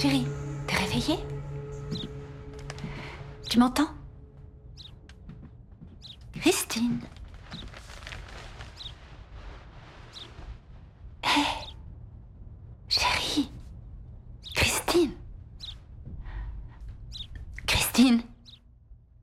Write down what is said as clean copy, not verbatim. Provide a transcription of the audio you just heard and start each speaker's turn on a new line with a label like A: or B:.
A: Chérie, t'es réveillée? Tu m'entends? Christine? Hé! Chérie! Christine? Christine?